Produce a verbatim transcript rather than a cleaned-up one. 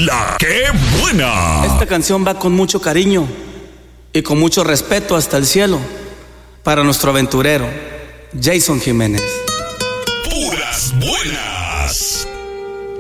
La que buena. Esta canción va con mucho cariño y con mucho respeto hasta el cielo para nuestro aventurero Jason Jiménez. Puras buenas.